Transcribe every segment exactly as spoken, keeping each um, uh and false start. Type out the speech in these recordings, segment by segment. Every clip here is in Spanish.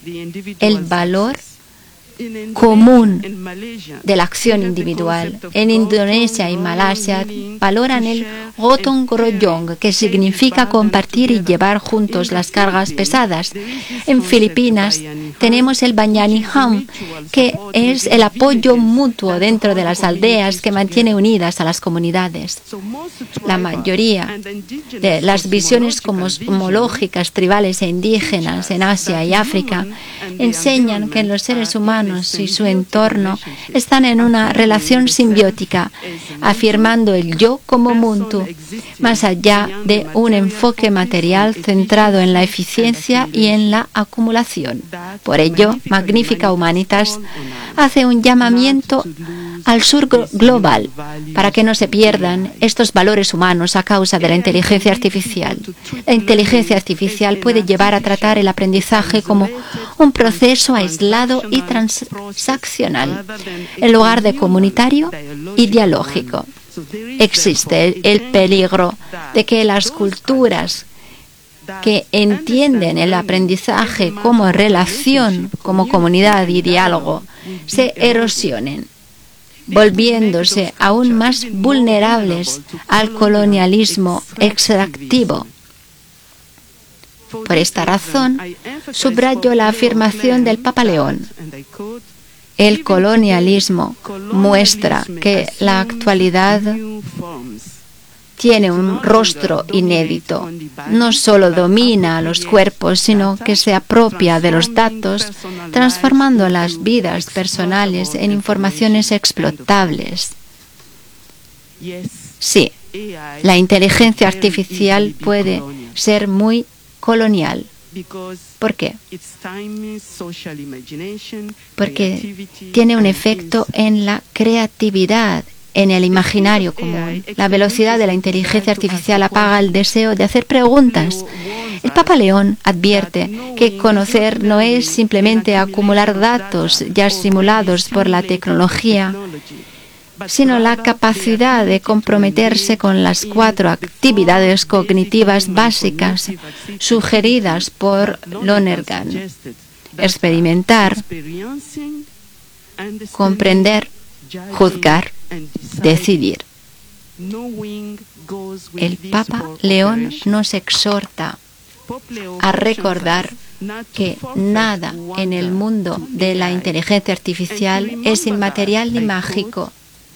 el valor común de la acción individual. En Indonesia y Malasia valoran el gotong royong, que significa compartir y llevar juntos las cargas pesadas. En Filipinas tenemos el Bayanihan, que es el apoyo mutuo dentro de las aldeas que mantiene unidas a las comunidades. La mayoría de las visiones cosmológicas, tribales e indígenas en Asia y África enseñan que los seres humanos y su entorno están en una relación simbiótica, afirmando el yo como muntu, más allá de un enfoque material centrado en la eficiencia y en la acumulación. Por ello, Magnifica Humanitas hace un llamamiento al sur global para que no se pierdan estos valores humanos a causa de la inteligencia artificial. La inteligencia artificial puede llevar a tratar el aprendizaje como un proceso aislado y transaccional, en lugar de comunitario y dialógico. Existe el peligro de que las culturas que entienden el aprendizaje como relación, como comunidad y diálogo, se erosionen, volviéndose aún más vulnerables al colonialismo extractivo. Por esta razón, subrayo la afirmación del Papa León. El colonialismo muestra que la actualidad tiene un rostro inédito. No solo domina a los cuerpos, sino que se apropia de los datos, transformando las vidas personales en informaciones explotables. Sí, la inteligencia artificial puede ser muy colonial. ¿Por qué? Porque tiene un efecto en la creatividad, en el imaginario común. La velocidad de la inteligencia artificial apaga el deseo de hacer preguntas. El Papa León advierte que conocer no es simplemente acumular datos ya simulados por la tecnología, sino la capacidad de comprometerse con las cuatro actividades cognitivas básicas sugeridas por Lonergan: experimentar, comprender, juzgar, decidir. El Papa León nos exhorta a recordar que nada en el mundo de la inteligencia artificial es inmaterial ni mágico.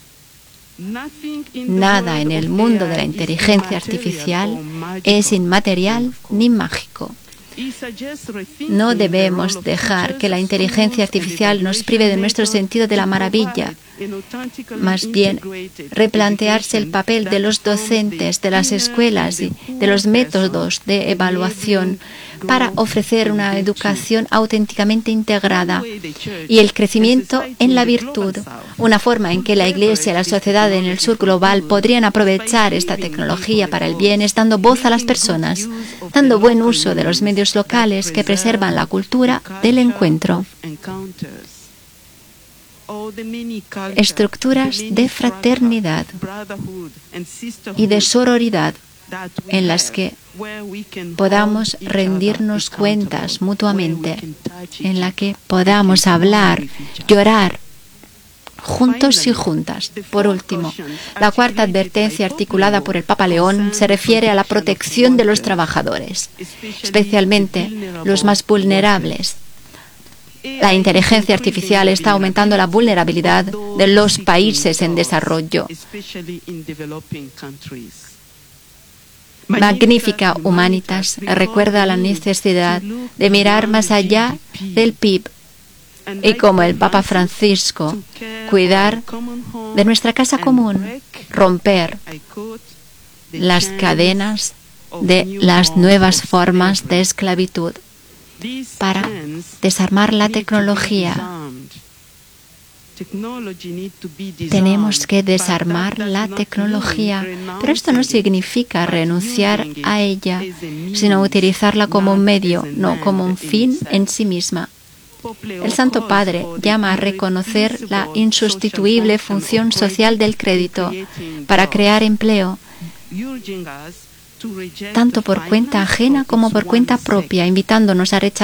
Nada en el mundo de la inteligencia artificial es inmaterial ni mágico. No debemos dejar que la inteligencia artificial nos prive de nuestro sentido de la maravilla. Más bien, replantearse el papel de los docentes, de las escuelas y de los métodos de evaluación para ofrecer una educación auténticamente integrada y el crecimiento en la virtud, una forma en que la Iglesia y la sociedad en el sur global podrían aprovechar esta tecnología para el bien, es dando voz a las personas, dando buen uso de los medios locales que preservan la cultura del encuentro. Estructuras de fraternidad y de sororidad en las que podamos rendirnos cuentas mutuamente, en la que podamos hablar, llorar, juntos y juntas. Por último, la cuarta advertencia articulada por el Papa León se refiere a la protección de los trabajadores, especialmente los más vulnerables. La inteligencia artificial está aumentando la vulnerabilidad de los países en desarrollo. Magnifica Humanitas recuerda la necesidad de mirar más allá del P I B y, como el Papa Francisco, cuidar de nuestra casa común, romper las cadenas de las nuevas formas de esclavitud para desarmar la tecnología. Tenemos que desarmar la tecnología, pero esto no significa renunciar a ella, sino utilizarla como un medio, no como un fin en sí misma. El Santo Padre llama a reconocer la insustituible función social del crédito para crear empleo, tanto por cuenta ajena como por cuenta propia, invitándonos a rechazar